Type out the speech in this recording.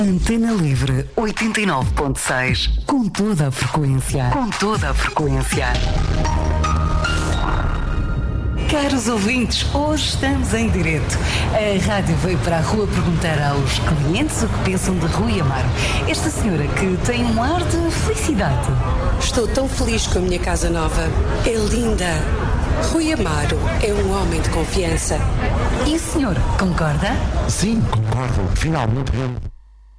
Antena Livre 89.6. Com toda a frequência. Com toda a frequência. Caros ouvintes, hoje estamos em direto. A rádio veio para a rua perguntar aos clientes o que pensam de Rui Amaro. Esta senhora que tem um ar de felicidade. Estou tão feliz com a minha casa nova. É linda. Rui Amaro é um homem de confiança. E o senhor, concorda? Sim, concordo. Finalmente